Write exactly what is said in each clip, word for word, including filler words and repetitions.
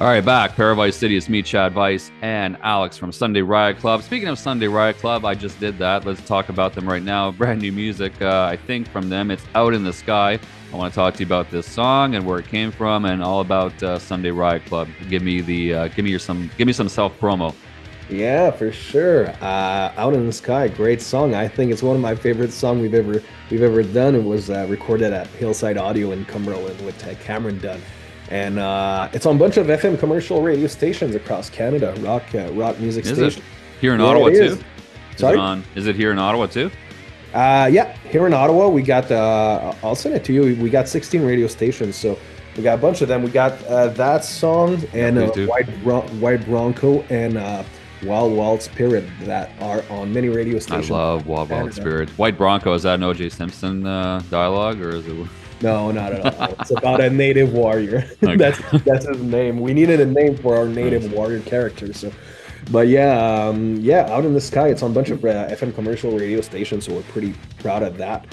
All right, back. Paradise City. It's me, Chad Vice, and Alex from Sunday Riot Club. Speaking of Sunday Riot Club, I just did that. Let's talk about them right now. Brand new music, uh, I think, from them. It's Out in the Sky. I want to talk to you about this song and where it came from, and all about uh, Sunday Riot Club. Give me the, uh, give me your some, give me some self promo. Yeah, for sure. Uh, Out in the Sky, great song. I think it's one of my favorite songs we've ever we've ever done. It was uh, recorded at Hillside Audio in Cumberland with uh, Cameron Dunn. And uh, it's on a bunch of F M commercial radio stations across Canada, rock uh, rock music Is stations. it here in Yeah, Ottawa it too? is. Is Sorry? it on? Is it here in Ottawa too? Uh, yeah, here in Ottawa, we got, uh, I'll send it to you. We got sixteen radio stations, so we got a bunch of them. We got uh, that song and Yeah, uh, please do. White, Bron- White Bronco and uh, Wild Wild Spirit that are on many radio I stations. love Wild Wild Canada. Spirits. White Bronco, is that an O J Simpson uh, dialogue, or is it? No, not at all. It's about a native warrior. Okay. that's that's his name. We needed a name for our native warrior character. So, but yeah, um, yeah, Out in the Sky. It's on a bunch of uh, F M commercial radio stations, so we're pretty proud of that.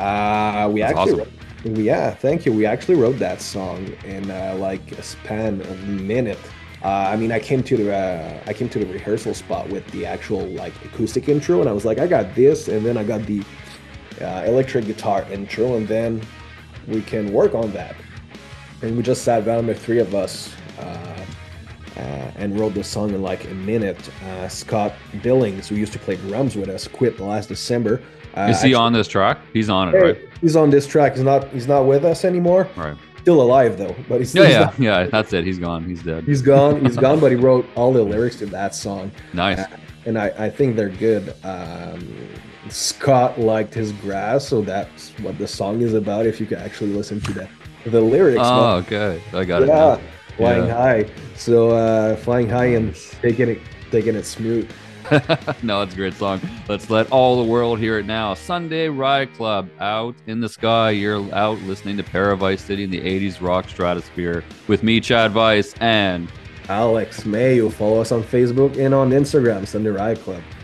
Uh, we That's actually, awesome. wrote- yeah, thank you. We actually wrote that song in uh, like a span of a minute. Uh, I mean, I came to the uh, I came to the rehearsal spot with the actual like acoustic intro, and I was like, I got this, and then I got the uh, electric guitar intro, and then we can work on that. And we just sat down, the three of us, uh, uh, and wrote the song in like a minute. Uh, Scott Billings, who used to play drums with us, quit last December. Uh, Is he actually- on this track? He's on it, Hey, right? He's on this track. He's not. He's not with us anymore. Right. Still alive though, but he's still. Yeah, he's yeah, not- yeah. That's it. He's gone. He's dead. He's gone. He's gone. But he wrote all the lyrics to that song, Nice. and I, I think they're good. Um, Scott liked his grass, so that's what the song is about. If you can actually listen to the the lyrics. Oh, okay. I got it. yeah, Now. flying Yeah. high. So uh, flying high and Nice. taking it taking it smooth. No, it's a great song. Let's let all the world hear it now. Sunday Riot Club, Out in the Sky. You're out listening to Paradise City in the eighties rock stratosphere with me, Chad Vice, and Alex Mayo. Follow us on Facebook and on Instagram, Sunday Riot Club.